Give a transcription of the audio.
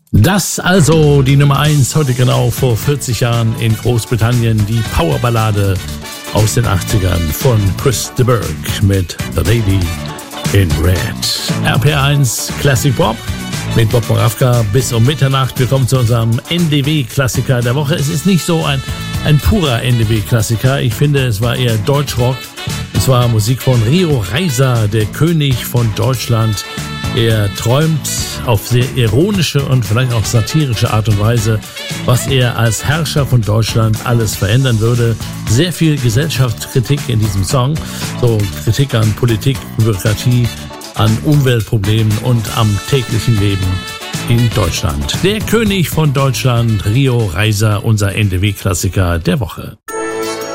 Das also die Nummer 1 heute genau vor 40 Jahren in Großbritannien, die Powerballade aus den 80ern von Chris de Burgh mit The Lady in Red. RPR1 Classic Pop mit Bob Moravka bis um Mitternacht. Wir kommen zu unserem NDW-Klassiker der Woche. Es ist nicht so ein purer NDW-Klassiker. Ich finde, es war eher Deutschrock. Es war Musik von Rio Reiser, der König von Deutschland. Er träumt auf sehr ironische und vielleicht auch satirische Art und Weise, was er als Herrscher von Deutschland alles verändern würde. Sehr viel Gesellschaftskritik in diesem Song, so Kritik an Politik, Bürokratie, an Umweltproblemen und am täglichen Leben in Deutschland. Der König von Deutschland, Rio Reiser, unser NDW-Klassiker der Woche.